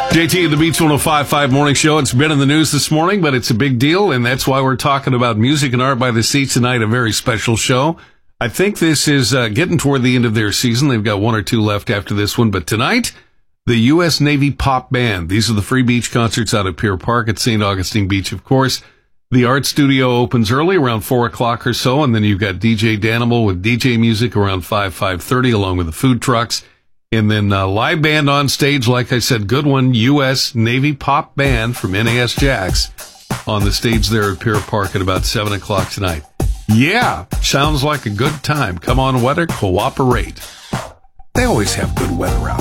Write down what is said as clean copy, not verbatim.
JT, the Beach 105.5 Morning Show. It's been in the news this morning, but it's a big deal, and that's why we're talking about music and art by the sea tonight, a very special show. I think this is getting toward the end of their season. They've got one or two left after this one, but tonight, the U.S. Navy Pop Band. These are the free beach concerts out at Pier Park at St. Augustine Beach, of course. The art studio opens early, around 4 o'clock or so, and then you've got DJ Danimal with DJ music around 5:30, along with the food trucks. And then live band on stage, like I said, good one, U.S. Navy Pop Band from NAS Jax on the stage there at Pier Park at about 7 o'clock tonight. Yeah, sounds like a good time. Come on, weather, cooperate. They always have good weather out.